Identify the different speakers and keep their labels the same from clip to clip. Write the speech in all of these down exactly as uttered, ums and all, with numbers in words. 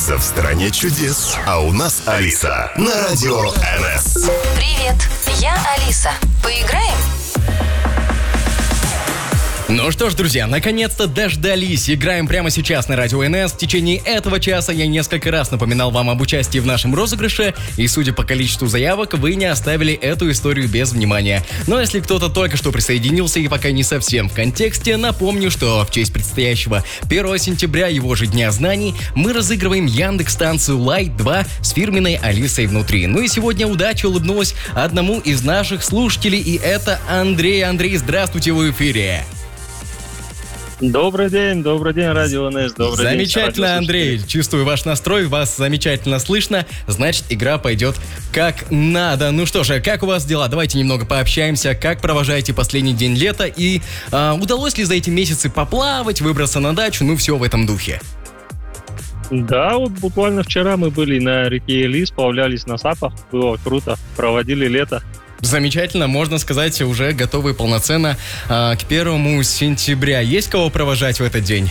Speaker 1: Алиса в стране чудес. А у нас Алиса на радио эн эс.
Speaker 2: Привет, я Алиса. Поиграем?
Speaker 3: Ну что ж, друзья, наконец-то дождались. Играем прямо сейчас на радио эн эс. В течение этого часа я несколько раз напоминал вам об участии в нашем розыгрыше, и судя по количеству заявок, вы не оставили эту историю без внимания. Но если кто-то только что присоединился и пока не совсем в контексте, напомню, что в честь предстоящего первого сентября, его же Дня знаний, мы разыгрываем Яндекс-станцию Лайт два с фирменной Алисой внутри. Ну и сегодня удача улыбнулась одному из наших слушателей, и это Андрей. Андрей, здравствуйте, в эфире.
Speaker 4: Добрый день, добрый день, радио эн эс, добрый день.
Speaker 3: Замечательно, Андрей, чувствую ваш настрой, вас замечательно слышно, значит, игра пойдет как надо. Ну что же, как у вас дела? Давайте немного пообщаемся, как провожаете последний день лета и а, удалось ли за эти месяцы поплавать, выбраться на дачу, ну все в этом духе.
Speaker 4: Да, вот буквально вчера мы были на реке Или, сплавлялись на сапах, было круто, проводили лето.
Speaker 3: Замечательно, можно сказать, уже готовы полноценно а, к первому сентября. Есть кого провожать в этот день?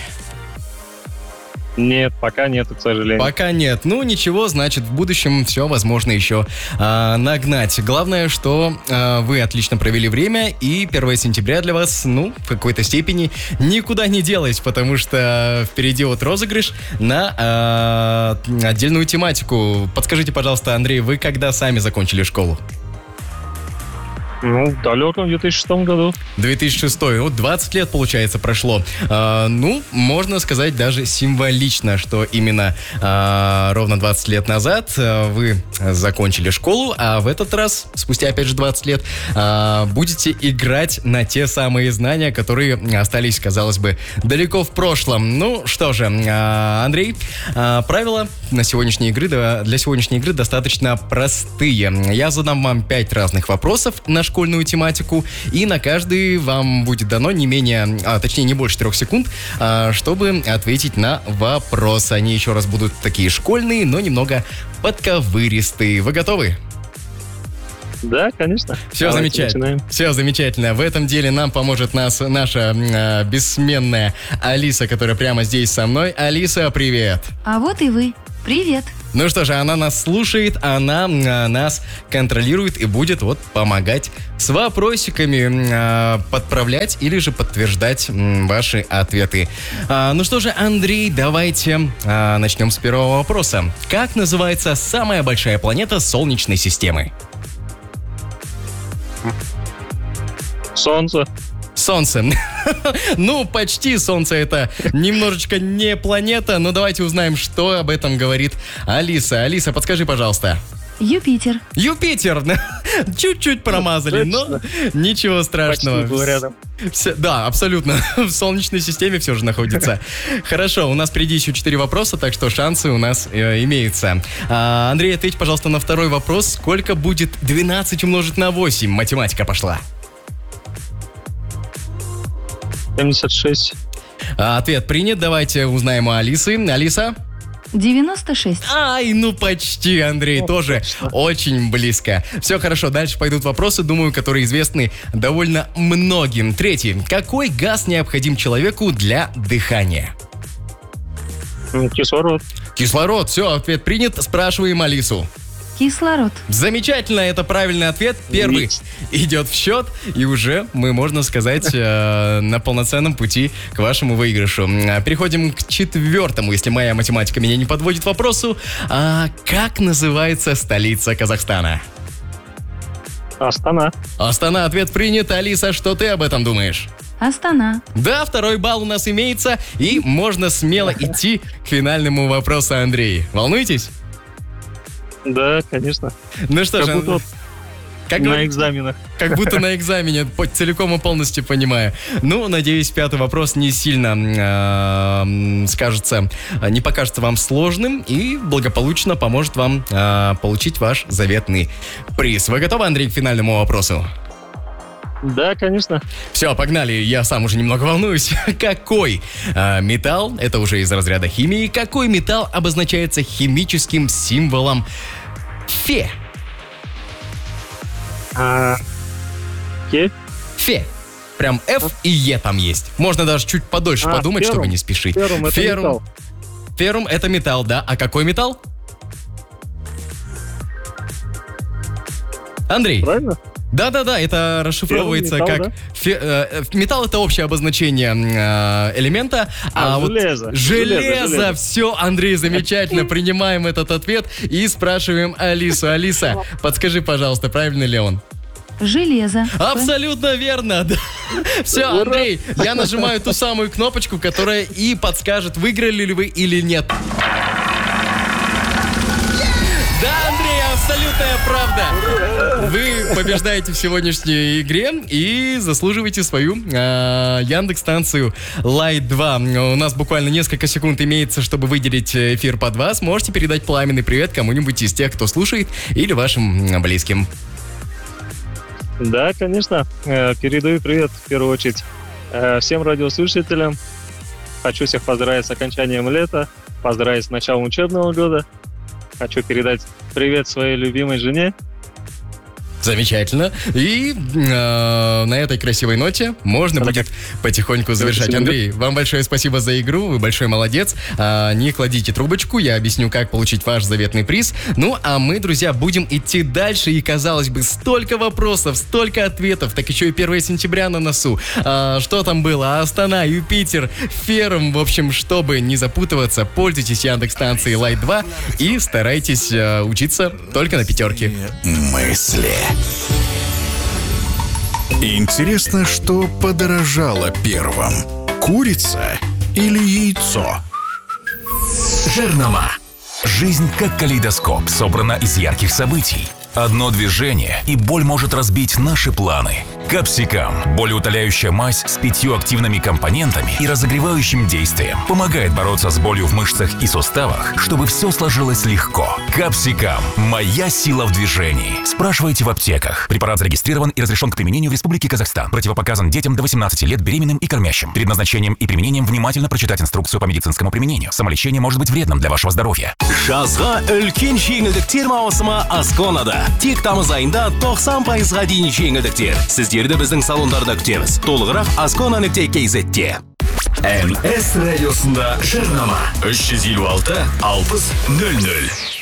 Speaker 4: Нет, пока нет, к сожалению.
Speaker 3: Пока нет. Ну, ничего, значит, в будущем все возможно еще а, нагнать. Главное, что а, вы отлично провели время, и первого сентября для вас, ну, в какой-то степени никуда не делось, потому что впереди вот розыгрыш на а, отдельную тематику. Подскажите, пожалуйста, Андрей, вы когда сами закончили школу?
Speaker 4: Ну, в далеком две тысячи шестом году.
Speaker 3: две тысячи шестой, вот двадцать лет, получается, прошло. А, ну, можно сказать даже символично, что именно а, ровно двадцать лет назад а, вы закончили школу, а в этот раз, спустя опять же двадцать лет, а, будете играть на те самые знания, которые остались, казалось бы, далеко в прошлом. Ну, что же, а, Андрей, а, правила на сегодняшней игры, для сегодняшней игры достаточно простые. Я задам вам пять разных вопросов на школьную тематику, и на каждый вам будет дано не менее, а, точнее не больше трех секунд, а, чтобы ответить на вопрос. Они еще раз будут такие школьные, но немного подковыристые. Вы готовы?
Speaker 4: Да, конечно.
Speaker 3: Все Давайте замечательно. Начинаем. Все замечательно. В этом деле нам поможет нас наша э, бессменная Алиса, которая прямо здесь со мной. Алиса, привет.
Speaker 2: А вот и вы. Привет.
Speaker 3: Ну что же, она нас слушает, она а, нас контролирует и будет вот помогать с вопросиками, а, подправлять или же подтверждать м, ваши ответы. А, ну что же, Андрей, давайте а, начнем с первого вопроса. Как называется самая большая планета Солнечной системы?
Speaker 4: Солнце.
Speaker 3: Солнце. Ну, почти Солнце — это немножечко не планета, но давайте узнаем, что об этом говорит Алиса. Алиса, подскажи, пожалуйста.
Speaker 2: Юпитер.
Speaker 3: Юпитер! Чуть-чуть промазали, но ничего страшного.
Speaker 4: Почти был рядом.
Speaker 3: Все, да, абсолютно. В Солнечной системе все же находится. Хорошо, у нас впереди еще четыре вопроса, так что шансы у нас э, имеются. А, Андрей, ответь, пожалуйста, на второй вопрос. Сколько будет двенадцать умножить на восемь? Математика пошла.
Speaker 4: семьдесят шесть.
Speaker 3: А, ответ принят. Давайте узнаем у Алисы. Алиса?
Speaker 2: девяносто шесть.
Speaker 3: Ай, ну почти, Андрей, О, тоже точно. Очень близко. Все хорошо, дальше пойдут вопросы, думаю, которые известны довольно многим. Третий. Какой газ необходим человеку для дыхания?
Speaker 4: Кислород.
Speaker 3: Кислород. Все, ответ принят. Спрашиваем Алису.
Speaker 2: Кислород.
Speaker 3: Замечательно, это правильный ответ. Первый Нет. идет в счет, и уже мы, можно сказать, э, на полноценном пути к вашему выигрышу. Переходим к четвертому, если моя математика меня не подводит вопросу. А как называется столица Казахстана?
Speaker 4: Астана.
Speaker 3: Астана, ответ принят. Алиса, что ты об этом думаешь?
Speaker 2: Астана.
Speaker 3: Да, второй балл у нас имеется, и можно смело идти к финальному вопросу, Андрей. Волнуетесь?
Speaker 4: Да, конечно.
Speaker 3: Ну что
Speaker 4: как
Speaker 3: же,
Speaker 4: будто как на говор... экзаменах.
Speaker 3: Как будто на экзамене, целиком и полностью понимаю. Ну, надеюсь, пятый вопрос не сильно э, скажется, не покажется вам сложным и благополучно поможет вам э, получить ваш заветный приз. Вы готовы, Андрей, к финальному вопросу?
Speaker 4: Да, конечно.
Speaker 3: Все, погнали, я сам уже немного волнуюсь. Какой э, металл, это уже из разряда химии, какой металл обозначается химическим символом Фе?
Speaker 4: А, Фе?
Speaker 3: Фе. Прям F и Е там есть. Можно даже чуть подольше
Speaker 4: а,
Speaker 3: подумать,
Speaker 4: феррум.
Speaker 3: чтобы не спешить.
Speaker 4: Феррум, это
Speaker 3: Феррум.
Speaker 4: металл.
Speaker 3: Феррум это металл, да? А какой металл? Андрей.
Speaker 4: Правильно?
Speaker 3: Да-да-да, это расшифровывается
Speaker 4: металл,
Speaker 3: как...
Speaker 4: да?
Speaker 3: Фе- э, металл — это общее обозначение э, элемента.
Speaker 4: А,
Speaker 3: вот
Speaker 4: железо.
Speaker 3: Железо,
Speaker 4: Железо, железо.
Speaker 3: все, Андрей, замечательно. Принимаем этот ответ и спрашиваем Алису. Алиса, подскажи, пожалуйста, правильно ли он?
Speaker 2: Железо.
Speaker 3: Абсолютно верно. Да. Все, Андрей, я нажимаю ту самую кнопочку, которая и подскажет, выиграли ли вы или нет. Да, Андрей, абсолютная правда. Вы побеждаете в сегодняшней игре и заслуживаете свою э, Яндекс-станцию Лайт два. У нас буквально несколько секунд имеется, чтобы выделить эфир под вас. Можете передать пламенный привет кому-нибудь из тех, кто слушает, или вашим близким.
Speaker 4: Да, конечно. Э, Передаю привет в первую очередь э, всем радиослушателям. Хочу всех поздравить с окончанием лета, поздравить с началом учебного года. Хочу передать привет своей любимой жене.
Speaker 3: Замечательно. И э, на этой красивой ноте можно
Speaker 4: Это
Speaker 3: будет потихоньку завершать.
Speaker 4: Спасибо.
Speaker 3: Андрей, вам большое спасибо за игру, вы большой молодец. А, не кладите трубочку, я объясню, как получить ваш заветный приз. Ну, а мы, друзья, будем идти дальше. И, казалось бы, столько вопросов, столько ответов, так еще и первое сентября на носу. А, что там было? Астана, Юпитер, Феррум. В общем, чтобы не запутываться, пользуйтесь Яндекс-станцией Лайт два и старайтесь э, учиться только на пятерке.
Speaker 1: Мысли. Интересно, что подорожало первым? Курица или яйцо?
Speaker 5: Жирнома. Жизнь как калейдоскоп собрана из ярких событий. Одно движение, и боль может разбить наши планы. Капсикам – болеутоляющая мазь с пятью активными компонентами и разогревающим действием. Помогает бороться с болью в мышцах и суставах, чтобы все сложилось легко. Капсикам – моя сила в движении. Спрашивайте в аптеках. Препарат зарегистрирован и разрешен к применению в Республике Казахстан. Противопоказан детям до восемнадцати лет, беременным и кормящим. Перед назначением и применением внимательно прочитать инструкцию по медицинскому применению. Самолечение может быть вредным для вашего здоровья.
Speaker 6: Жазға үлкен жеңілдіктер маусымы Асконада. Тек тамыз айында тоқсан пайызға дейін жеңілдіктер. Сіздерді біздің салондарда күтеміз. Толығырақ аскона нүкте кей зетте.
Speaker 5: эн эс радиосында жирнома. үш жүз елу алты алпыс нөл нөл.